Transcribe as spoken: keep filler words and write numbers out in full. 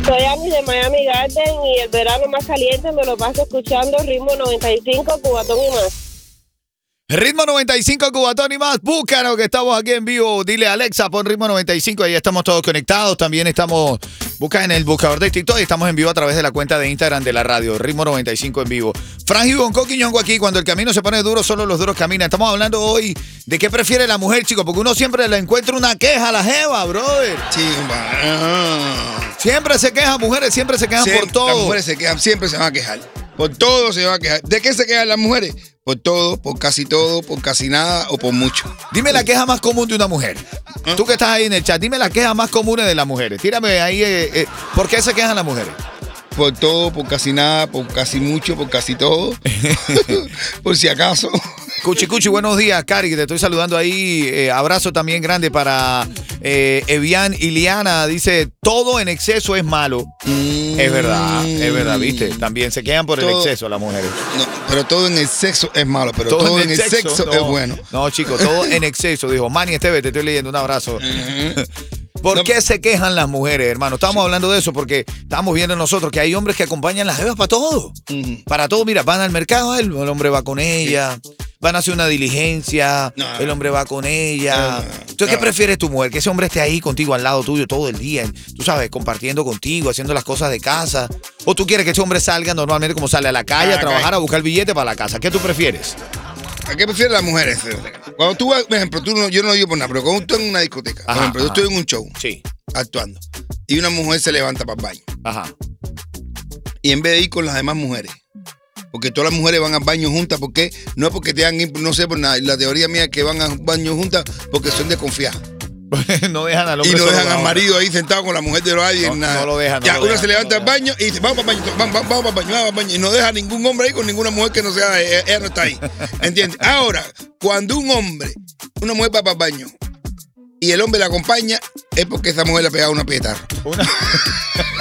Soy Ani de Miami Garden y el verano más caliente me lo paso escuchando Ritmo noventa y cinco, Cubatón y más. Ritmo noventa y cinco, Cubatón y más. Búscanos que estamos aquí en vivo. Dile a Alexa, pon Ritmo noventa y cinco. Ahí estamos todos conectados. También estamos, busca en el buscador de TikTok y estamos en vivo a través de la cuenta de Instagram de la radio. Ritmo noventa y cinco en vivo. Fran y Bonco Quiñongo aquí. Cuando el camino se pone duro, solo los duros caminan. Estamos hablando hoy de qué prefiere la mujer, chicos. Porque uno siempre le encuentra una queja a la jeva, brother. Sí, va. Siempre se quejan, mujeres, siempre se quejan Siempre, por todo. Las mujeres se quejan, siempre se van a quejar. Por todo se van a quejar. ¿De qué se quejan las mujeres? Por todo, por casi todo, por casi nada o por mucho. Dime la queja más común de una mujer. ¿Ah? Tú que estás ahí en el chat, dime la queja más común de las mujeres. Tírame ahí, eh, eh, ¿por qué se quejan las mujeres? Por todo, por casi nada, por casi mucho, por casi todo. Por si acaso. Cuchi Cuchi, buenos días, Cari, que te estoy saludando ahí. Eh, abrazo también grande para eh, Evian y Liana. Dice, todo en exceso es malo. Mm. Es verdad, es verdad, ¿viste? También se quejan por Todo- el exceso las mujeres. No, pero todo en el sexo es malo, pero todo, en el sexo, no. es bueno. No, chicos, todo en exceso. Dijo Manny Esteve, te estoy leyendo. Un abrazo. Ujú. ¿Por No. qué se quejan las mujeres, hermano? Estamos hablando de eso porque estamos viendo nosotros que hay hombres que acompañan las jevas para todo. Ujú. Para todo, mira, van al mercado, el, el hombre va con ella. Van a hacer una diligencia, No. el hombre va con ella. No, no, no. Entonces, ¿qué No. prefieres tu mujer? Que ese hombre esté ahí contigo, al lado tuyo, todo el día, tú sabes, compartiendo contigo, haciendo las cosas de casa. ¿O tú quieres que ese hombre salga normalmente como sale a la calle A a la trabajar, calle. a buscar billete para la casa? ¿Qué tú prefieres? ¿A qué prefieren las mujeres? Cuando tú vas, por ejemplo, tú no, yo no lo digo por nada, pero cuando tú estás en una discoteca, por Ajá, ejemplo, yo ajá. estoy en un show Sí. actuando y una mujer se levanta para el baño Ajá. y en vez de ir con las demás mujeres, porque todas las mujeres van al baño juntas, porque no es porque te dan, no sé por nada, la teoría mía es que van al baño juntas porque son desconfiadas. No dejan al Y hombre no solo dejan con al la marido ahí sentado con la mujer de alguien, No, nada. no lo dejan, no Ya lo uno dejan, se levanta no lo al baño y dice, vamos para el baño, vamos, vamos, vamos para el baño, vamos para el baño. Y no deja ningún hombre ahí con ninguna mujer que no sea, ella, ella no está ahí. ¿Entiendes? Ahora, cuando un hombre, una mujer va para el baño y el hombre la acompaña, es porque esa mujer le ha pegado una pietarra. Una-